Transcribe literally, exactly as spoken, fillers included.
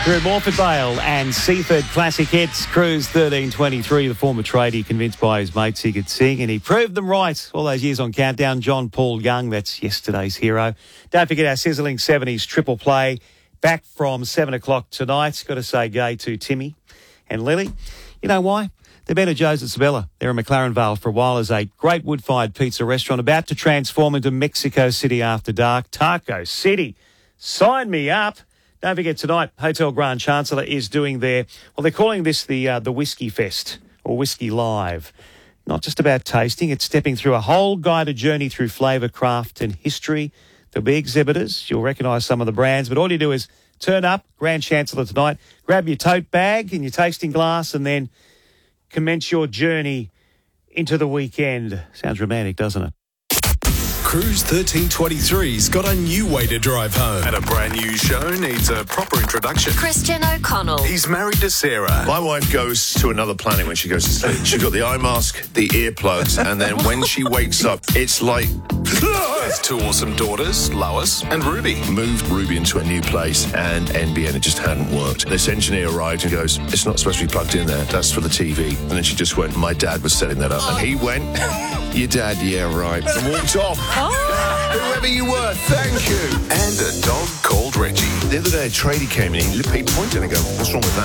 Through Morford Vale and Seaford Classic Hits, Cruise thirteen twenty-three. The former tradie convinced by his mates he could sing, and he proved them right all those years on Countdown. John Paul Young, that's yesterday's hero. Don't forget our sizzling seventies triple play, back from seven o'clock tonight. Got to say gay to Timmy and Lily. You know why? They've been at Joe's at Sabella. They're in McLaren Vale for a while as a great wood-fired pizza restaurant about to transform into Mexico City after dark. Taco City. Sign me up. Don't forget tonight, Hotel Grand Chancellor is doing their, well, they're calling this the uh, the Whiskey Fest or Whiskey Live. Not just about tasting, it's stepping through a whole guided journey through flavour, craft and history. There'll be exhibitors. You'll recognise some of the brands, but all you do is turn up, Grand Chancellor tonight, grab your tote bag and your tasting glass and then commence your journey into the weekend. Sounds romantic, doesn't it? Cruise thirteen twenty-three's got a new way to drive home. And a brand new show needs a proper introduction. Christian O'Connell. He's married to Sarah. My wife goes to another planet when she goes to sleep. She's got the eye mask, the earplugs, and then when she wakes up, it's like... With two awesome daughters, Lois and Ruby. Moved Ruby into a new place and N B N, it just hadn't worked. This engineer arrived and goes, it's not supposed to be plugged in there, that's for the T V. And then she just went, my dad was setting that up. And he went, your dad, yeah, right. And walked off. Whoever you were, thank you. And a dog called Reggie. The other day, a tradie came in, he, he pointed and I go, what's wrong with that?